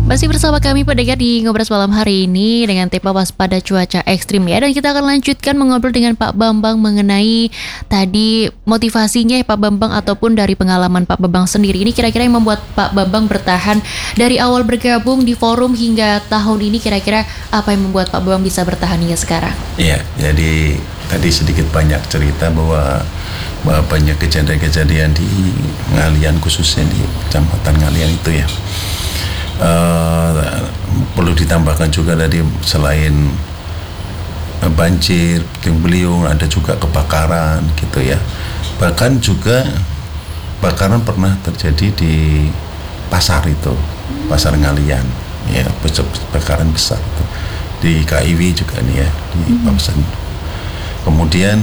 Masih bersama kami pendengar di Ngobrol Malam hari ini dengan tema waspada cuaca ekstrim ya. Dan kita akan lanjutkan mengobrol dengan Pak Bambang mengenai tadi motivasinya ya Pak Bambang, ataupun dari pengalaman Pak Bambang sendiri. Ini kira-kira yang membuat Pak Bambang bertahan dari awal bergabung di forum hingga tahun ini, kira-kira apa yang membuat Pak Bambang bisa bertahan hingga sekarang? Iya, jadi tadi sedikit banyak cerita bahwa banyak kejadian-kejadian di Ngalian, khususnya di Kecamatan Ngalian itu ya. Perlu ditambahkan juga tadi selain banjir, puting beliung, ada juga kebakaran gitu ya. Bahkan juga kebakaran pernah terjadi di pasar itu, pasar Ngalian ya, kebakaran besar itu. Di KIW juga nih ya, di kawasan. Kemudian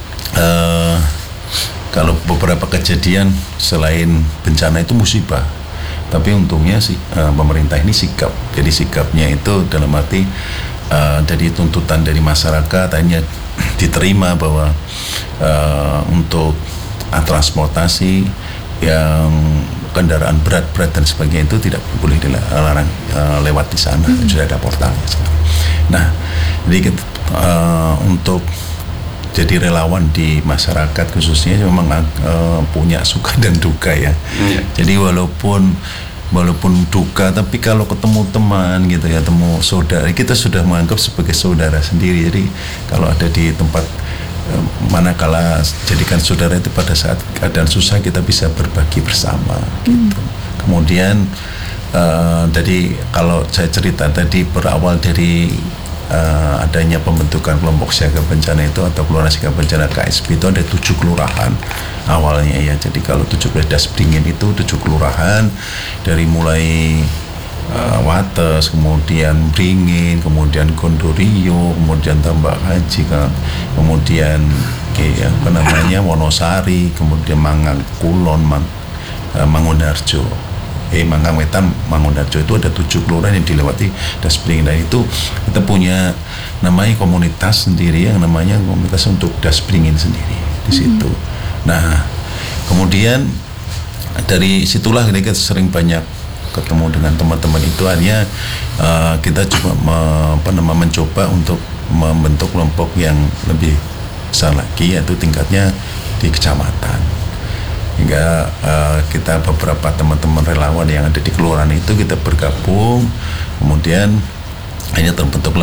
kalau beberapa kejadian selain bencana itu musibah, tapi untungnya pemerintah ini sikap. Jadi sikapnya itu dalam arti dari tuntutan dari masyarakat hanya diterima bahwa untuk transportasi yang kendaraan berat dan sebagainya itu tidak boleh dilarang lewat di sana. Sudah ada portalnya sekarang. Nah, jadi untuk jadi relawan di masyarakat khususnya memang punya suka dan duka ya. Jadi walaupun duka, tapi kalau ketemu teman gitu ya, temu saudara, kita sudah menganggap sebagai saudara sendiri. Jadi kalau ada di tempat manakala jadikan saudara itu pada saat keadaan susah kita bisa berbagi bersama gitu. Kemudian jadi kalau saya cerita tadi berawal dari adanya pembentukan kelompok siaga bencana itu atau kelurahan siaga bencana KSB itu ada 7 kelurahan awalnya ya. Jadi kalau 17 Dasberingin itu 7 kelurahan, dari mulai Wates, kemudian Beringin, kemudian Gondorio, kemudian Tambak Haji, kemudian Wonosari, kemudian Mangang Kulon, Mangunharjo. Manggang Wetan, Mangunharjo, itu ada 7 kelurahan yang dilewati Dasberingin. Dan itu kita punya namanya komunitas sendiri yang namanya komunitas untuk Dasberingin sendiri di situ. Nah, kemudian dari situlah kita sering banyak ketemu dengan teman-teman itu. Hanya kita coba mencoba untuk membentuk kelompok yang lebih besar lagi, yaitu tingkatnya di kecamatan. Hingga kita beberapa teman-teman relawan yang ada di kelurahan itu kita bergabung, kemudian akhirnya terbentuklah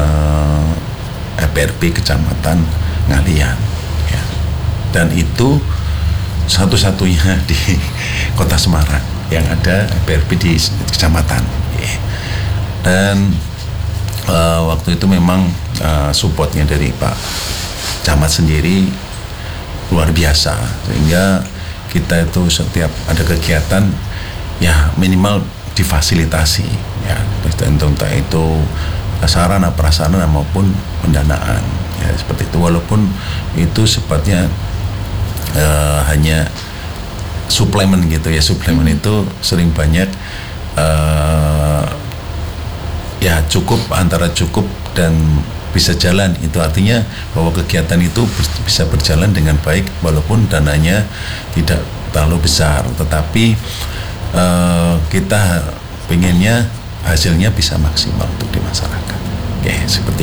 FPRP Kecamatan Ngalian ya. Dan itu satu-satunya di Kota Semarang yang ada FPRP di kecamatan ya. Dan waktu itu memang supportnya dari Pak Camat sendiri luar biasa, sehingga kita itu setiap ada kegiatan ya minimal difasilitasi ya, entah itu sarana prasarana maupun pendanaan ya, seperti itu. Walaupun itu sifatnya hanya suplemen gitu ya, suplemen itu sering banyak ya antara cukup dan bisa jalan. Itu artinya bahwa kegiatan itu bisa berjalan dengan baik walaupun dananya tidak terlalu besar, tetapi kita pengennya hasilnya bisa maksimal untuk di masyarakat. Oke, seperti